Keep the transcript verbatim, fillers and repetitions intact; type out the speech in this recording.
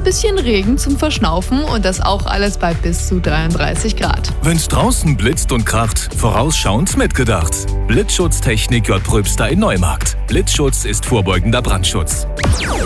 bisschen Regen zum Verschnaufen und das auch alles bei bis zu dreiunddreißig Grad. Wenn's draußen blitzt und kracht, vorausschauend mitgedacht. Blitzschutztechnik J. Pröbster in Neumarkt. Blitzschutz ist vorbeugender Brandschutz.